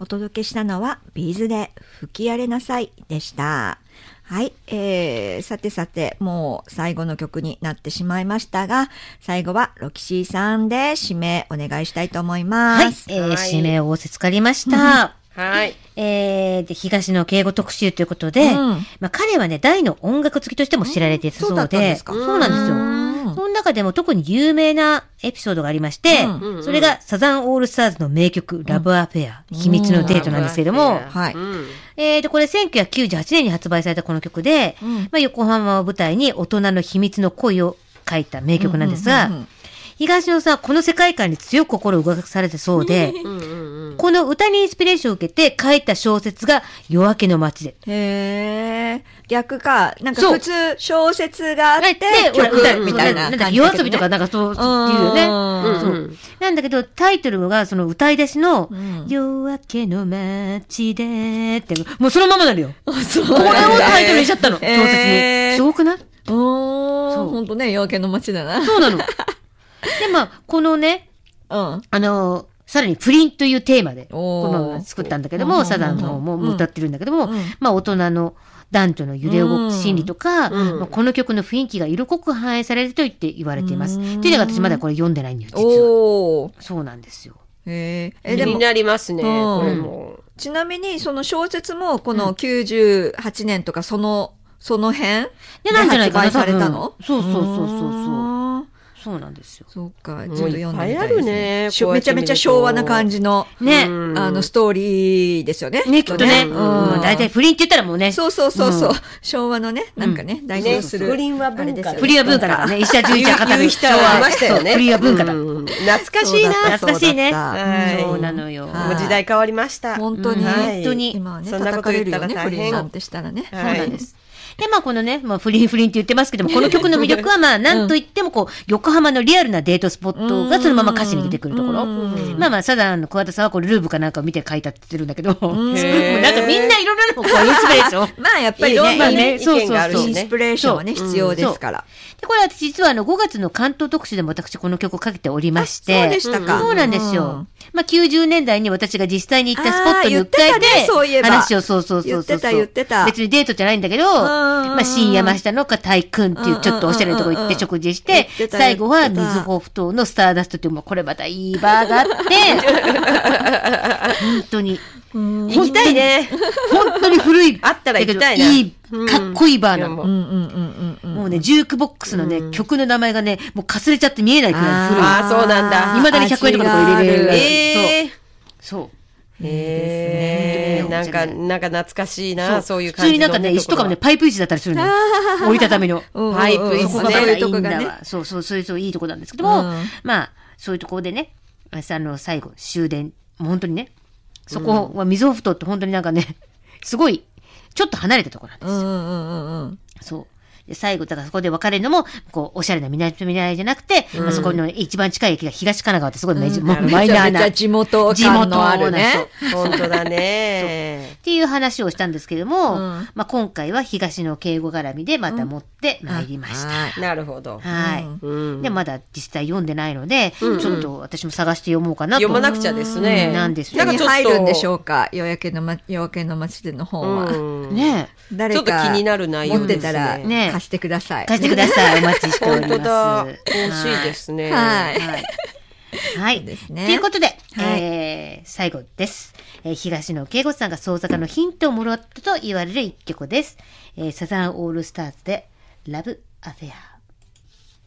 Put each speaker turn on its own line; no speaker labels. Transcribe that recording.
お届けしたのはビーズで吹き荒れなさいでした。はい、さてもう最後の曲になってしまいましたが、最後はロキシーさんで締めお願いしたいと思います。
はい、締めを仰せつかりました。
はい。
で、東野圭吾特集ということで、彼はね、大の音楽好きとしても知られているそうで、
そうだったんですか。
そうなんですよ。その中でも特に有名なエピソードがありまして、それがサザンオールスターズの名曲、ラブアフェア、秘密のデートなんですけれども、
はい。
これ1998年に発売されたこの曲で、横浜を舞台に大人の秘密の恋を書いた名曲なんですが、東野さんはこの世界観に強く心を動かされたそうで、この歌にインスピレーションを受けて書いた小説が夜明けの街で。
へー。逆か。なんか普通小説があって曲みたいな感じだけどね。
夜遊びとかなんかそう言うよね。そう。なんだけどタイトルがその歌い出しの夜明けの街でって、もうそのままなるよ。これをタイトルにしちゃったの。小説に。すごくない？
そう。ほんとね、夜明けの街だな。
そうなの。で、このね、さらに不倫というテーマで、この作ったんだけども、サザンのも歌ってるんだけども、大人の男女の揺れ動く心理とか、この曲の雰囲気が色濃く反映されると言って言われています。っていうのが私まだこれ読んでないんだよ、実は。そうなんですよ。
気になりますね、これも。
ちなみに、その小説も、この98年とか、その辺で発売されたの？
そう。そうなんですよ。
そうか、ちょっと読んでみたいですね。
いっぱいあるね。
めちゃめちゃ昭和な感じの、
ね、
ストーリーですよね。
ね、きっとね。大体不倫って言ったらもうね。
そう。昭和のね、なんかね、代表する。
不倫は文化。
不倫は文化だからね。石田純一が語る
人はいましたよね。
不倫は文化だ。
懐かしいな。
懐かしいね。そうなのよ。
もう時代変わりました。
本当に。
今は
ね、叩かれるよね、不倫なんてしたらね。
そうなんです。で、このね、不倫って言ってますけども、この曲の魅力はなんといっても横浜のリアルなデートスポットがそのまま歌詞に出てくるところ。サザンの桑田さんはルーブかなんかを見て書いたって言ってるんだけど、なんかみんないろいろなインスピレーション。
やっぱりね、
意見があるしね。
インスピレーションはね、必要ですから。
で、これ私実は5月の関東特集でも私この曲をかけておりまして。
そうでしたか。
そうなんですよ。90年代に私が実際に行ったスポットに訴えて、話を
言ってた。
別にデートじゃないんだけど、新山下の片井くんっていうちょっとおしゃれなとこ行って食事して、最後は水穂ふ頭のスターダストっていう、これまたいいバーがあって、本当に。
行きたいね。
本当に古い。
あったら行きたいな。
いい、かっこいいバーなの。もうね、ジュークボックスのね、曲の名前がね、もうかすれちゃって見えないくらい古い。
ああ、そうなんだ。
未だに100円とかのとこ入れれる。そう。
なんか懐かしいな、そういう感じ。
普通になんかね、石とかもね、パイプ石だったりするの。折りたたみの。
パイプ石ね。
そういうとこがね。そういいとこなんですけども、そういうところでね、最後、終電、本当にね、そこは水穂ふ頭って本当になんかね、すごい、ちょっと離れたところなんですよ。そう。で、最後、だからそこで別れるのも、おしゃれな南じゃなくて、そこの一番近い駅が東神奈川ってすごいマイナーな。
地元感のあるね。
本当だね。
っていう話をしたんですけども、今回は東野敬吾絡みでまた持ってまいりました。
なるほど。
はい。で、まだ実際読んでないので、ちょっと私も探して読もうかなと。
読まなくちゃですね。
なんです
よ。何入るんでしょうか、夜明けの街での本は。
ね
え。誰かちょっと気になる内容
持ってたら、貸してください。
貸してください。お待ちしております。
本当だ。欲しいですね。
はい。ということで、最後です。東野圭吾さんが創作のヒントをもらったと言われる一曲です。サザンオールスターズでラブアフェア。